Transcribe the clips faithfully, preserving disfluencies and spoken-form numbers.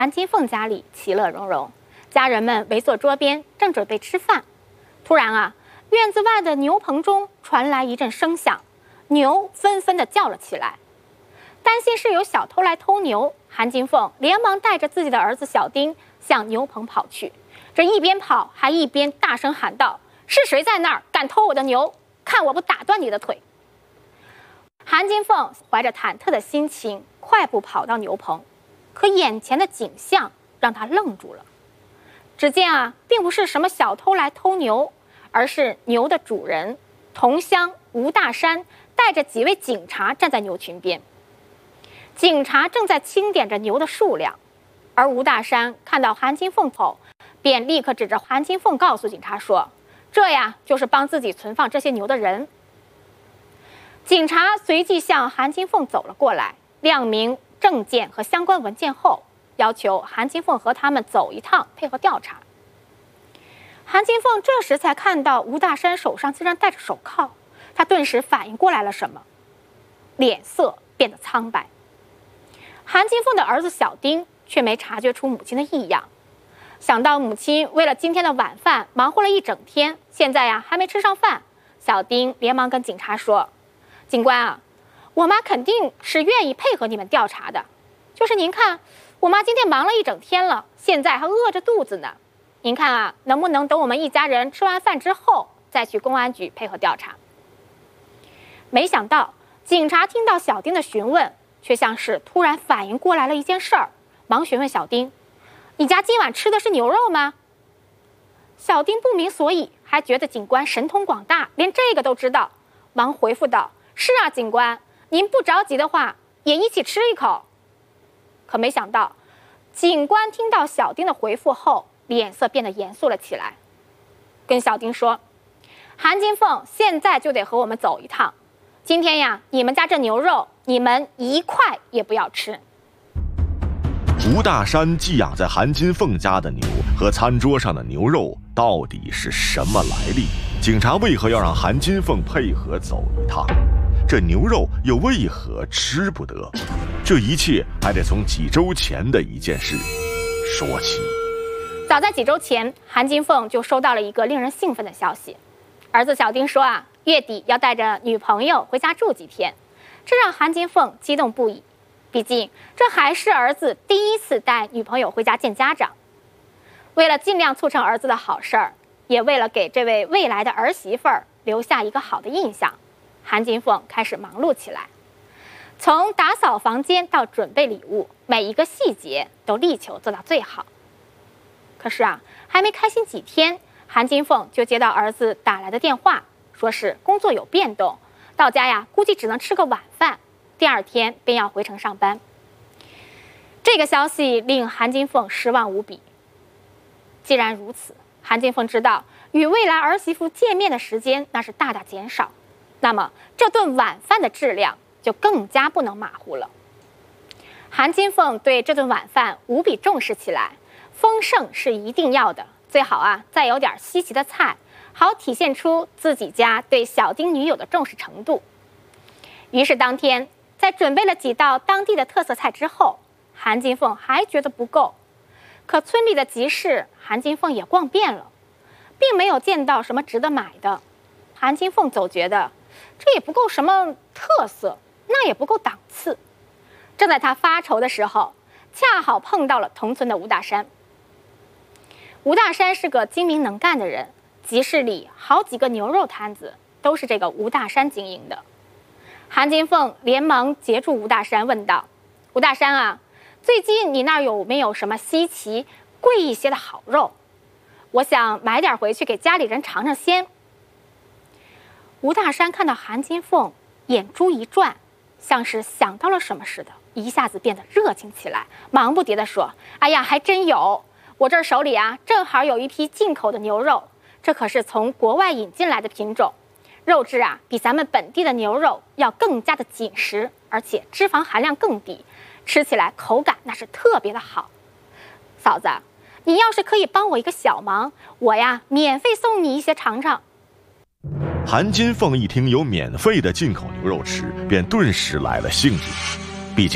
韩金凤家里其乐融融，家人们围坐桌边，正准备吃饭。突然啊，院子外的牛棚中传来一阵声响，牛纷纷地叫了起来。担心是有小偷来偷牛，韩金凤连忙带着自己的儿子小丁向牛棚跑去。这一边跑还一边大声喊道：“是谁在那儿敢偷我的牛？看我不打断你的腿！”韩金凤怀着忐忑的心情快步跑到牛棚，可眼前的景象让他愣住了。只见啊，并不是什么小偷来偷牛，而是牛的主人同乡吴大山带着几位警察站在牛群边。警察正在清点着牛的数量，而吴大山看到韩金凤后，便立刻指着韩金凤告诉警察说：“这呀，就是帮自己存放这些牛的人。”警察随即向韩金凤走了过来，亮明证件和相关文件后，要求韩金凤和他们走一趟，配合调查。韩金凤这时才看到吴大山手上竟然戴着手铐，他顿时反应过来了什么，脸色变得苍白。韩金凤的儿子小丁却没察觉出母亲的异样，想到母亲为了今天的晚饭忙活了一整天，现在呀还没吃上饭，小丁连忙跟警察说：“警官啊，我妈肯定是愿意配合你们调查的，就是您看，我妈今天忙了一整天了，现在还饿着肚子呢。您看啊，能不能等我们一家人吃完饭之后，再去公安局配合调查？”没想到，警察听到小丁的询问，却像是突然反应过来了一件事儿，忙询问小丁：“你家今晚吃的是牛肉吗？”小丁不明所以，还觉得警官神通广大，连这个都知道，忙回复道：“是啊，警官，您不着急的话，也一起吃一口。”可没想到，警官听到小丁的回复后，脸色变得严肃了起来，跟小丁说：“韩金凤现在就得和我们走一趟，今天呀，你们家这牛肉，你们一块也不要吃。” 吴大山寄养在韩金凤家的牛和餐桌上的牛肉到底是什么来历？警察为何要让韩金凤配合走一趟？这牛肉又为何吃不得？这一切还得从几周前的一件事说起。 早在几周前，韩金凤就收到了一个令人兴奋的消息，儿子小丁说啊，月底要带着女朋友回家住几天，这让韩金凤激动不已。毕竟这还是儿子第一次带女朋友回家见家长。为了尽量促成儿子的好事儿，也为了给这位未来的儿媳妇儿留下一个好的印象，韩金凤开始忙碌起来。从打扫房间到准备礼物，每一个细节都力求做到最好。可是啊，还没开心几天，韩金凤就接到儿子打来的电话，说是工作有变动，到家呀估计只能吃个晚饭，第二天便要回城上班。这个消息令韩金凤失望无比。既然如此，韩金凤知道与未来儿媳妇见面的时间那是大大减少，那么这顿晚饭的质量就更加不能马虎了。韩金凤对这顿晚饭无比重视起来，丰盛是一定要的，最好啊再有点稀奇的菜，好体现出自己家对小丁女友的重视程度。于是当天在准备了几道当地的特色菜之后，韩金凤还觉得不够，可村里的集市韩金凤也逛遍了，并没有见到什么值得买的。韩金凤总觉得这也不够什么特色，那也不够档次。正在他发愁的时候，恰好碰到了同村的吴大山。吴大山是个精明能干的人，集市里好几个牛肉摊子都是这个吴大山经营的。韩金凤连忙截住吴大山问道：“吴大山啊，最近你那儿有没有什么稀奇贵一些的好肉？我想买点回去给家里人尝尝鲜。”吴大山看到韩金凤，眼珠一转，像是想到了什么似的，一下子变得热情起来，忙不迭地说：“哎呀，还真有！我这手里啊，正好有一批进口的牛肉，这可是从国外引进来的品种，肉质啊比咱们本地的牛肉要更加的紧实，而且脂肪含量更低，吃起来口感那是特别的好。嫂子，你要是可以帮我一个小忙，我呀免费送你一些尝尝。” 韩金凤一听有免费的进口牛肉吃，便顿时来了兴致。毕竟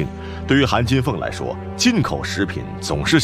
对于韩金凤来说，进口食品总是